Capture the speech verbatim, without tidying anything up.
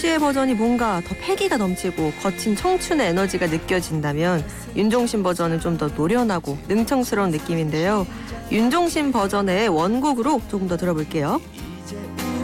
씨의 버전이 뭔가 더 패기가 넘치고 거친 청춘의 에너지가 느껴진다면 윤종신 버전은 좀 더 노련하고 능청스러운 느낌인데요. 윤종신 버전의 원곡으로 조금 더 들어볼게요.